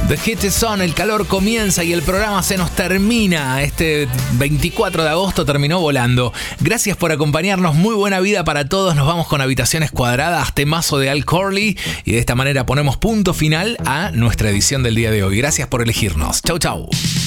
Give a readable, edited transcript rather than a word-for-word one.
The Heat is on, el calor comienza y el programa se nos termina. Este 24 de agosto terminó volando. Gracias por acompañarnos, muy buena vida para todos. Nos vamos con Habitaciones Cuadradas, temazo de Al Corley, y de esta manera ponemos punto final a nuestra edición del día de hoy. Gracias por elegirnos. Chau, chau.